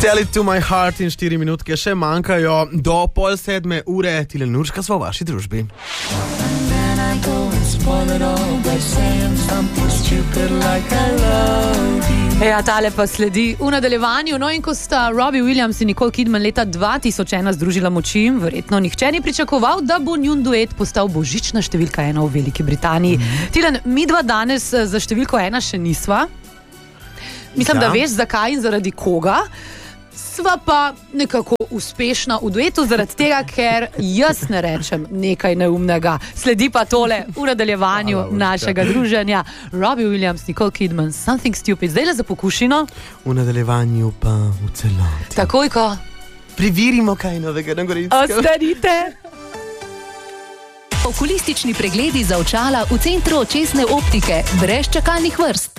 Tell it to my heart in 4 minutke še manjkajo do 6:30. Tile Nurška sva v vaši družbi. Ja, tale pa sledi v nadaljevanju. No, in ko sta Robbie Williams in Nicole Kidman leta 2001 združila moči, verjetno nihče ni pričakoval, da bo njun duet postal božična številka 1 v Veliki Britaniji. Tilen, midva danes za številko 1 še nisva. Mislim, da veš, zakaj in zaradi koga. Sva pa nekako uspešna v duetu zaradi tega, ker jaz ne rečem nekaj neumnega. Sledi pa tole v nadaljevanju našega druženja. Robbie Williams, Nicole Kidman, Something Stupid. Zdaj le za pokušino. V nadaljevanju pa v celoti. Takoj, ko preverimo kaj novega na Gorenjskem. Ostanite. Okulistični pregledi za očala v centru očesne optike brez čakalnih vrst.